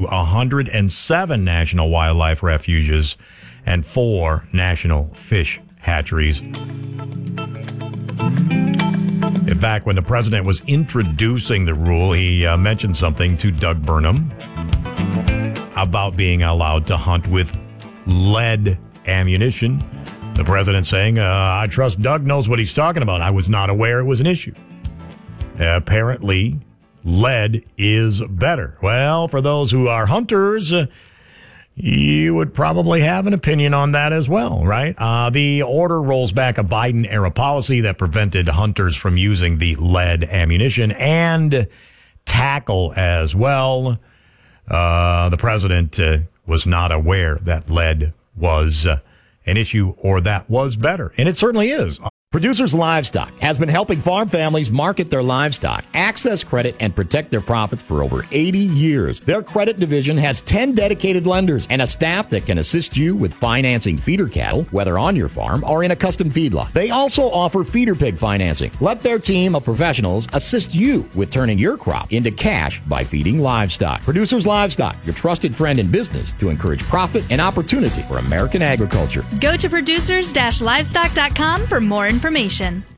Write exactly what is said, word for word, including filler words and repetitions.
one hundred seven national wildlife refuges and four national fish hatcheries. In fact, when the president was introducing the rule, he uh, mentioned something to Doug Burnham about being allowed to hunt with lead ammunition. The president saying, uh, I trust Doug knows what he's talking about. I was not aware it was an issue. Uh, apparently, lead is better. Well, for those who are hunters, uh, you would probably have an opinion on that as well, right? Uh, the order rolls back a Biden-era policy that prevented hunters from using the lead ammunition and tackle as well. Uh, the president uh, was not aware that lead was uh, an issue or that was better, and it certainly is. Producers Livestock has been helping farm families market their livestock, access credit, and protect their profits for over eighty years. Their credit division has ten dedicated lenders and a staff that can assist you with financing feeder cattle, whether on your farm or in a custom feedlot. They also offer feeder pig financing. Let their team of professionals assist you with turning your crop into cash by feeding livestock. Producers Livestock, your trusted friend in business to encourage profit and opportunity for American agriculture. Go to producers dash livestock dot com for more information.